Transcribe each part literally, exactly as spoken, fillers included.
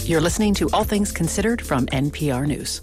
You're listening to All Things Considered from N P R News.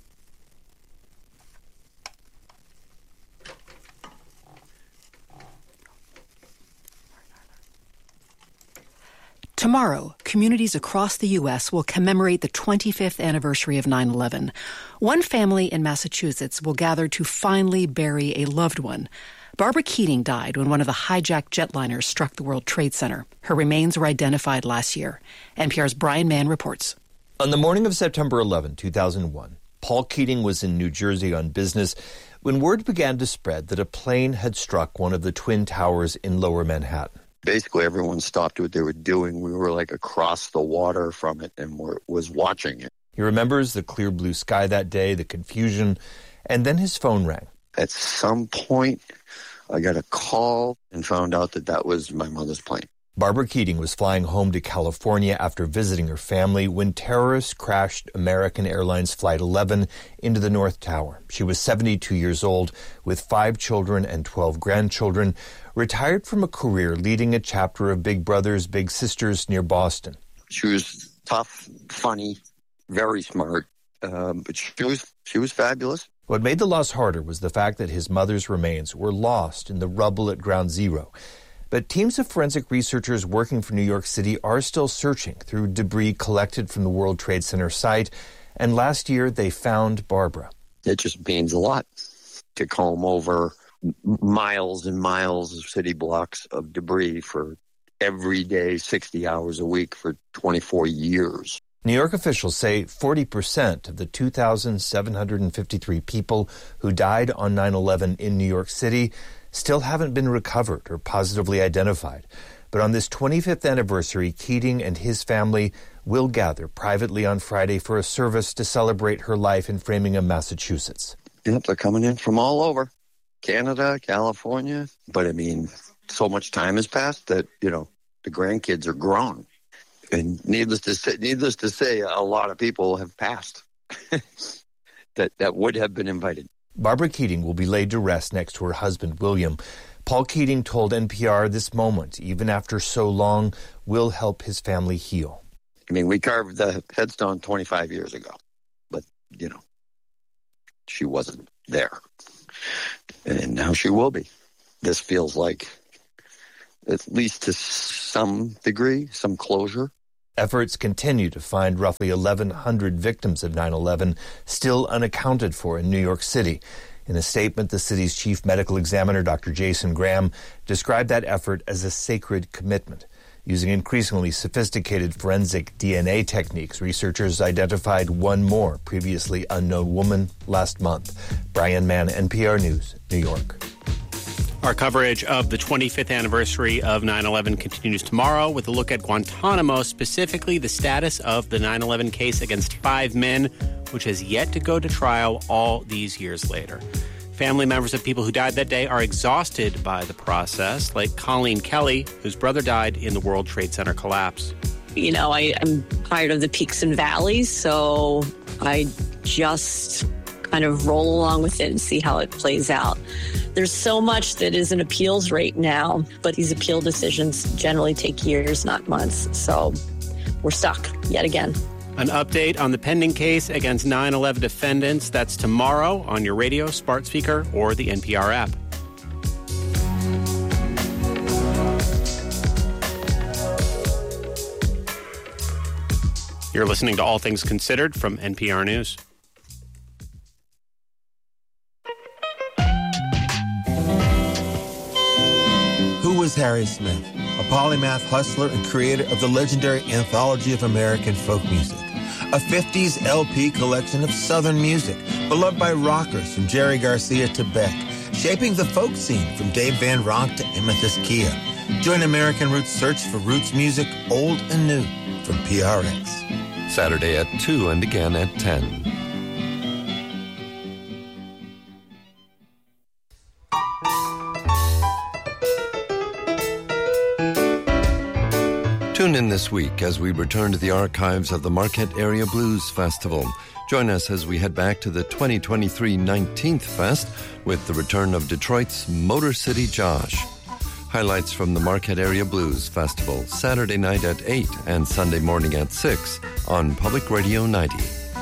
Tomorrow, communities across the U S will commemorate the twenty-fifth anniversary of nine eleven. One family in Massachusetts will gather to finally bury a loved one. Barbara Keating died when one of the hijacked jetliners struck the World Trade Center. Her remains were identified last year. N P R's Brian Mann reports. On the morning of September eleventh, two thousand one, Paul Keating was in New Jersey on business when word began to spread that a plane had struck one of the Twin Towers in Lower Manhattan. Basically, everyone stopped what they were doing. We were like across the water from it and were, was watching it. He remembers the clear blue sky that day, the confusion, and then his phone rang. At some point, I got a call and found out that that was my mother's plane. Barbara Keating was flying home to California after visiting her family when terrorists crashed American Airlines Flight eleven into the North Tower. She was seventy-two years old with five children and twelve grandchildren, retired from a career leading a chapter of Big Brothers Big Sisters near Boston. She was tough, funny, very smart, um, but she was, she was fabulous. What made the loss harder was the fact that his mother's remains were lost in the rubble at Ground Zero. But teams of forensic researchers working for New York City are still searching through debris collected from the World Trade Center site, and last year they found Barbara. It just means a lot to comb over miles and miles of city blocks of debris for every day, sixty hours a week for twenty-four years. New York officials say forty percent of the two thousand seven hundred fifty-three people who died on nine eleven in New York City still haven't been recovered or positively identified. But on this twenty-fifth anniversary, Keating and his family will gather privately on Friday for a service to celebrate her life in Framingham, Massachusetts. Yep, they're coming in from all over. Canada, California. But, I mean, so much time has passed that, you know, the grandkids are grown. And needless to say, needless to say, a lot of people have passed that, that would have been invited. Barbara Keating will be laid to rest next to her husband, William. Paul Keating told N P R this moment, even after so long, will help his family heal. I mean, we carved the headstone twenty-five years ago, but, you know, she wasn't there. And now she will be. This feels like, at least to some degree, some closure. Efforts continue to find roughly eleven hundred victims of nine eleven still unaccounted for in New York City. In a statement, the city's chief medical examiner, Doctor Jason Graham, described that effort as a sacred commitment. Using increasingly sophisticated forensic D N A techniques, researchers identified one more previously unknown woman last month. Brian Mann, N P R News, New York. Our coverage of the twenty-fifth anniversary of nine eleven continues tomorrow with a look at Guantanamo, specifically the status of the nine eleven case against five men, which has yet to go to trial all these years later. Family members of people who died that day are exhausted by the process, like Colleen Kelly, whose brother died in the World Trade Center collapse. You know, I, I'm tired of the peaks and valleys, so I just kind of roll along with it and see how it plays out. There's so much that is in appeals right now, but these appeal decisions generally take years, not months. So we're stuck yet again. An update on the pending case against nine eleven defendants. That's tomorrow on your radio, smart speaker, or the N P R app. You're listening to All Things Considered from N P R News. Who was Harry Smith? A polymath hustler and creator of the legendary Anthology of American Folk Music, a fifties L P collection of Southern music, beloved by rockers from Jerry Garcia to Beck, shaping the folk scene from Dave Van Ronk to Amethyst Kia. Join American Roots' search for roots music, old and new, from P R X. Saturday at two and again at ten. Tune in this week as we return to the archives of the Marquette Area Blues Festival. Join us as we head back to the twenty twenty-three nineteenth Fest with the return of Detroit's Motor City Josh. Highlights from the Marquette Area Blues Festival, Saturday night at eight and Sunday morning at six on Public Radio ninety.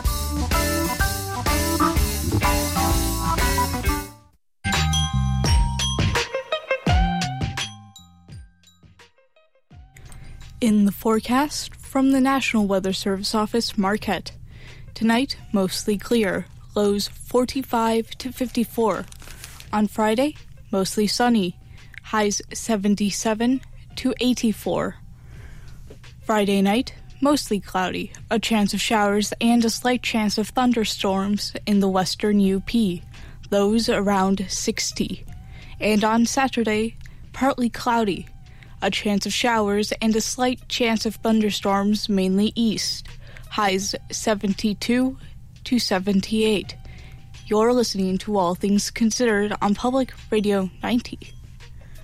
In the forecast from the National Weather Service Office, Marquette. Tonight, mostly clear, lows forty-five to fifty-four. On Friday, mostly sunny, highs seventy-seven to eighty-four. Friday night, mostly cloudy, a chance of showers and a slight chance of thunderstorms in the western U P, lows around sixty. And on Saturday, partly cloudy, a chance of showers and a slight chance of thunderstorms mainly east, highs seventy-two to seventy-eight. You're listening to All Things Considered on Public Radio ninety.